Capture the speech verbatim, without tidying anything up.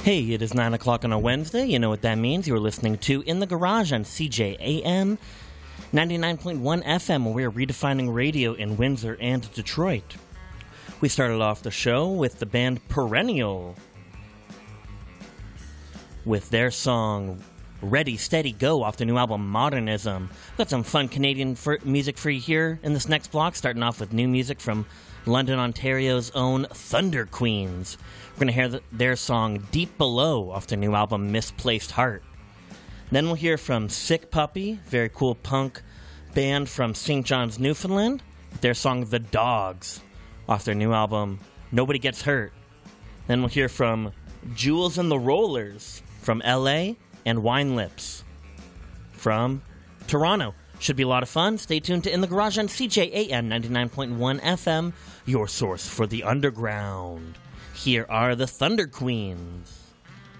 Hey, it is nine o'clock on a Wednesday. You know what that means. You're listening to In the Garage on C J A M ninety-nine point one F M, where we are redefining radio in Windsor and Detroit. We started off the show with the band Perennial with their song Ready, Steady, Go off the new album Modernism. Got some fun Canadian for music for you here in this next block, starting off with new music from London, Ontario's own Thunder Queens. We're going to hear the, their song Deep Below off their new album Misplaced Heart. Then we'll hear from Sick Puppy, very cool punk band from Saint John's, Newfoundland, with their song The Dogs off their new album Nobody Gets Hurt. Then we'll hear from Jules and the Rollers from L A and Wine Lips from Toronto. Should be a lot of fun. Stay tuned to In the Garage on C J A M ninety-nine point one F M, your source for the underground. Here are the Thunder Queens.